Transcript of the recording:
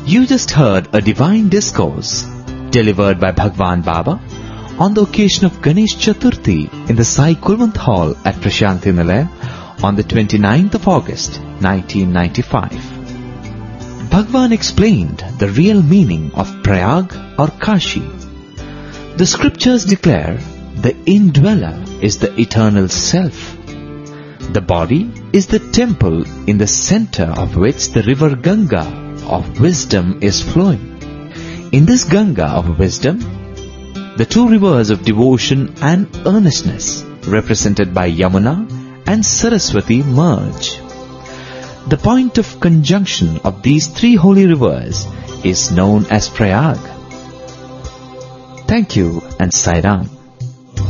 You just heard a divine discourse delivered by Bhagwan Baba on the occasion of Ganesh Chaturthi in the Sai Kulwant Hall at Prashanti Nilay on the 29th of August 1995. Bhagwan explained the real meaning of Prayag or Kashi. The scriptures declare the indweller is the eternal self. The body is the temple in the center of which the river Ganga of wisdom is flowing. In this Ganga of wisdom, the two rivers of devotion and earnestness represented by Yamuna and Saraswati merge. The point of conjunction of these three holy rivers is known as Prayag. Thank you and Sai Ram.